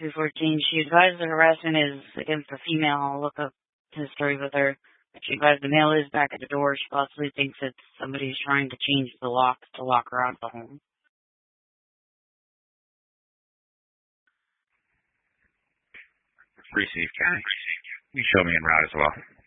214. She advised the harassment is against a female. I'll look up history with her. She advised the male is back at the door. She possibly thinks it's somebody's trying to change the lock to lock her out of the home. Received, County. You show me en route as well.